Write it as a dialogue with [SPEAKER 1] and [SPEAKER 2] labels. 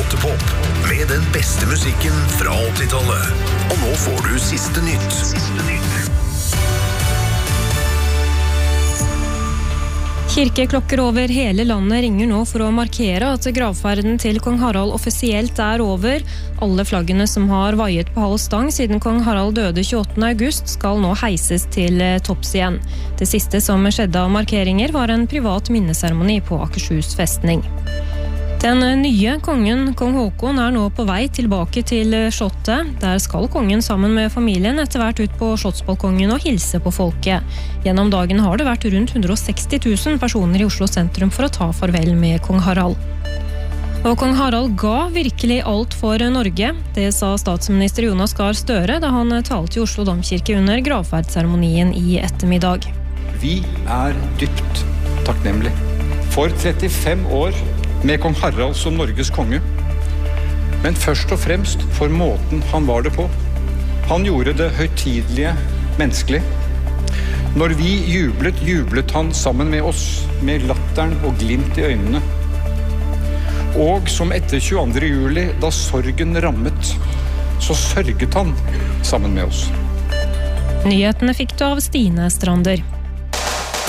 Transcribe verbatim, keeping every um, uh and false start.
[SPEAKER 1] Gåtepop med den beste musikken fra åttitallet. Og nå får du siste nytt. Siste nytt.
[SPEAKER 2] Kirkeklokker over hele landet ringer nå for å markere at gravferden til kong Harald offisielt er over. Alle flaggene som har vaiet på halv stang siden kong Harald døde tjueåttende august skal nå heises til topps igjen. Det siste som skjedde av markeringer var en privat minneseremoni på Akershus festning. Den nye kongen, kong Håkon, er nå på vei tilbake til slottet. Der skal kongen sammen med familien etter hvert ut på slottsbalkongen og hilse på folket. Gjennom dagen har det vært rundt hundre og seksti tusen personer i Oslo sentrum for å ta farvel med kong Harald. Og kong Harald ga virkelig alt for Norge. Det sa statsminister Jonas Gahr Støre da han talte i Oslo Domkirke under gravferdsseremonien i ettermiddag.
[SPEAKER 3] Vi er dypt takknemlige for trettifem år med kong Harald som Norges konge, men først og fremst for måten han var det på. Han gjorde det høytidelige menneskelig. Når vi jublet, jublet han sammen med oss, med latteren og glimt i øynene. Og som etter tjueandre juli, da sorgen rammet, så sørget han sammen med oss.
[SPEAKER 2] Nyhetene fikk du av Stine Strander.